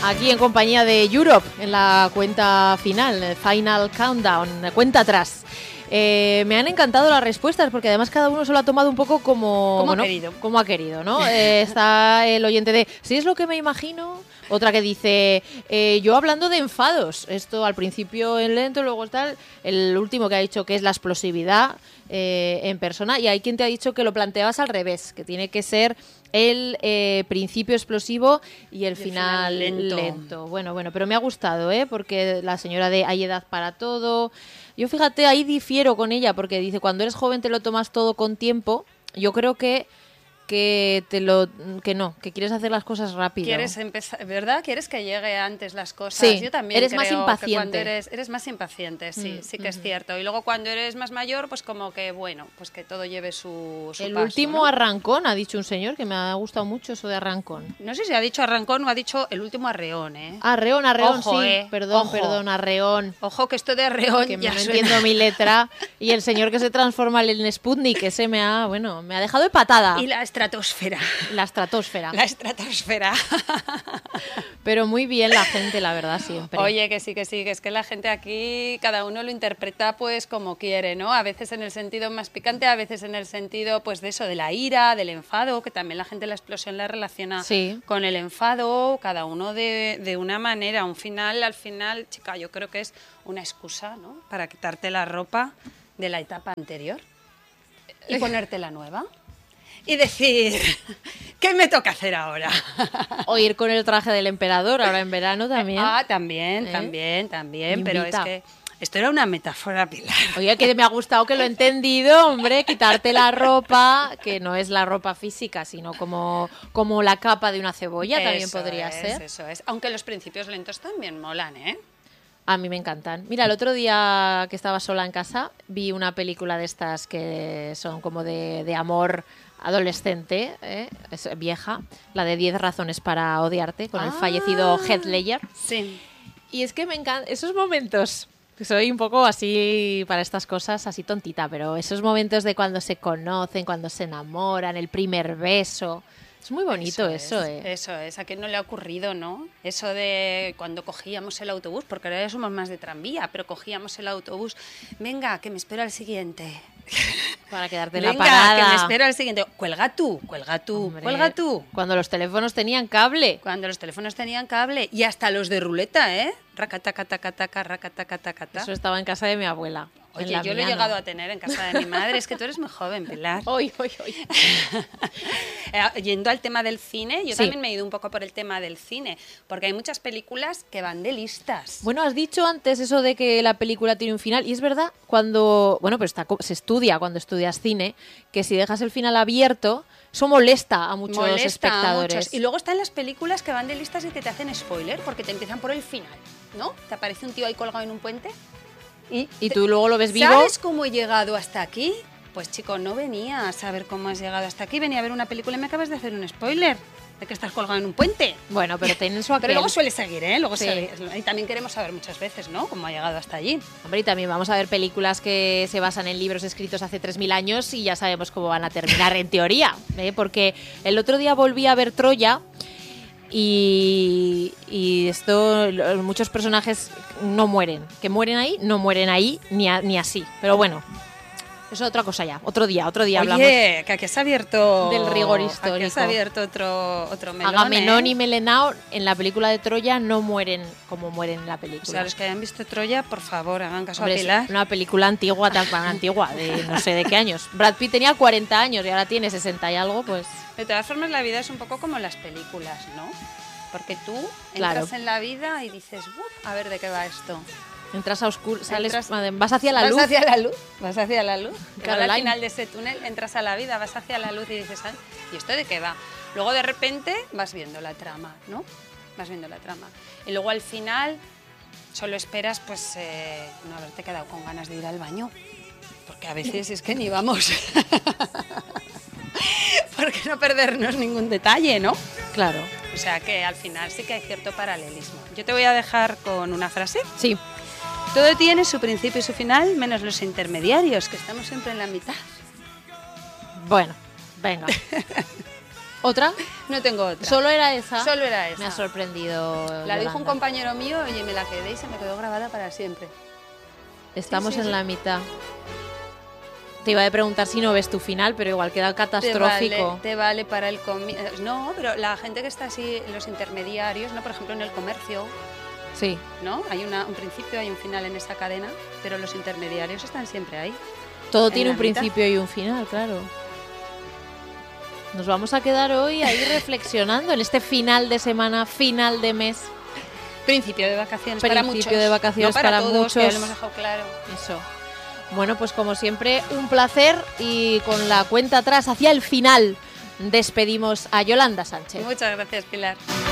Aquí en compañía de Europe, en la cuenta final, Final Countdown, cuenta atrás. Me han encantado las respuestas porque además cada uno se lo ha tomado un poco como ha querido, ¿no? Está el oyente de si es lo que me imagino, otra que dice yo hablando de enfados, esto al principio en lento, luego está el último que ha dicho que es la explosividad en persona, y hay quien te ha dicho que lo planteabas al revés, que tiene que ser el principio explosivo y el final lento. Bueno, pero me ha gustado, porque la señora de hay edad para todo. Yo fíjate, ahí difiero con ella, porque dice, cuando eres joven te lo tomas todo con tiempo. Yo creo que quieres hacer las cosas rápido. Quieres empezar, ¿verdad? Quieres que llegue antes las cosas. Sí, yo también eres creo más impaciente. Que cuando eres más impaciente, sí que es cierto. Y luego cuando eres más mayor, pues como que bueno, pues que todo lleve su el paso, último, ¿no? Arrancón, ha dicho un señor que me ha gustado mucho eso de Arrancón. No sé si ha dicho Arrancón o ha dicho el último Arreón, ¿eh? Arreón, Ojo, sí. Perdón, Arreón. Ojo que esto de Arreón que ya no suena. entiendo mi letra. Y el señor que se transforma en Sputnik, ese me ha dejado de patada. Y la estratosfera. La estratosfera. La estratosfera. Pero muy bien la gente, la verdad, siempre. Oye, que sí, que es que la gente aquí, cada uno lo interpreta pues como quiere, ¿no? A veces en el sentido más picante, a veces en el sentido pues de eso, de la ira, del enfado, que también la gente la explosión la relaciona con el enfado, cada uno de una manera. Al final, chica, yo creo que es una excusa, ¿no? Para quitarte la ropa de la etapa anterior y ponerte la nueva. Y decir, ¿qué me toca hacer ahora? O ir con el traje del emperador, ahora en verano también. También, pero es que esto era una metáfora, Pilar. Oye, que me ha gustado que lo he entendido, hombre, quitarte la ropa, que no es la ropa física, sino como la capa de una cebolla, también podría ser. Eso es, aunque los principios lentos también molan, ¿eh? A mí me encantan. Mira, el otro día que estaba sola en casa, vi una película de estas que son como de amor adolescente, es vieja, la de 10 razones para odiarte, con el fallecido Heath Ledger. Sí. Y es que me encantan esos momentos. Soy un poco así para estas cosas, así tontita, pero esos momentos de cuando se conocen, cuando se enamoran, el primer beso. Es muy bonito eso. Eso es, a quién no le ha ocurrido, ¿no? Eso de cuando cogíamos el autobús, porque ahora ya somos más de tranvía, pero cogíamos el autobús, venga, que me espera el siguiente. Para quedarte en la parada. Que me espera el siguiente. Cuelga tú. Hombre, cuelga tú. Cuando los teléfonos tenían cable. Y hasta los de ruleta, ¿eh? Racatacatacataca, racatacatacata. Eso estaba en casa de mi abuela. Oye, yo lo he llegado a tener en casa de mi madre. Es que tú eres muy joven, Pilar. Hoy. Yendo al tema del cine, yo también me he ido un poco por el tema del cine, porque hay muchas películas que van de listas. Bueno, has dicho antes eso de que la película tiene un final, y es verdad, se estudia cuando estudias cine, que si dejas el final abierto, eso molesta a muchos espectadores. Y luego están las películas que van de listas y que te hacen spoiler, porque te empiezan por el final, ¿no? Te aparece un tío ahí colgado en un puente. Y tú luego lo ves vivo. ¿Sabes cómo he llegado hasta aquí? Pues chico, no venía a saber cómo has llegado hasta aquí, venía a ver una película y me acabas de hacer un spoiler de que estás colgado en un puente. Bueno, pero tienen su aquel. Pero luego suele seguir, ¿eh? Y también queremos saber muchas veces, ¿no? Cómo ha llegado hasta allí. Hombre, y también vamos a ver películas que se basan en libros escritos hace 3000 años y ya sabemos cómo van a terminar en teoría, porque el otro día volví a ver Troya. Y muchos personajes no mueren. Que mueren ahí, ni así. Pero bueno, eso es otra cosa ya. Otro día hablamos. Oye, que aquí se ha abierto del rigor histórico. Aquí se ha abierto otro melón. Agamenón y Melenao en la película de Troya no mueren como mueren en la película. O sea, los que hayan visto Troya, por favor, hagan caso a Pilar. Es una película antigua, tan antigua, de no sé de qué años. Brad Pitt tenía 40 años y ahora tiene 60 y algo, pues. De todas formas, la vida es un poco como las películas, ¿no? Porque tú entras en la vida y dices, a ver de qué va esto. Entras a oscuro, vas hacia la luz. Vas hacia la luz. Caroline. Al final de ese túnel entras a la vida, vas hacia la luz y dices, ¿y esto de qué va? Luego de repente vas viendo la trama, ¿no? Y luego al final solo esperas pues no haberte quedado con ganas de ir al baño. Porque a veces es que ni vamos. Porque no perdernos ningún detalle, ¿no? Claro. O sea que al final sí que hay cierto paralelismo. Yo te voy a dejar con una frase. Sí. Todo tiene su principio y su final, menos los intermediarios, que estamos siempre en la mitad. Bueno, venga. ¿Otra? No tengo otra. ¿Solo era esa? Solo era esa. Me ha sorprendido. La Yolanda. dijo un compañero mío y me la quedé y se me quedó grabada para siempre. Estamos en la mitad. Te iba a preguntar si no ves tu final, pero igual queda catastrófico. Te vale para el no, pero la gente que está así, los intermediarios, ¿no? Por ejemplo, en el comercio. Sí. ¿No? Hay un principio, hay un final en esa cadena, pero los intermediarios están siempre ahí. Todo tiene un principio y un final, claro. Nos vamos a quedar hoy ahí reflexionando en este final de semana, final de mes. Principio de vacaciones para muchos. Principio de vacaciones no para todos, muchos. Que ya lo hemos dejado claro. Eso. Bueno, pues como siempre, un placer y con la cuenta atrás hacia el final despedimos a Yolanda Sánchez. Muchas gracias, Pilar.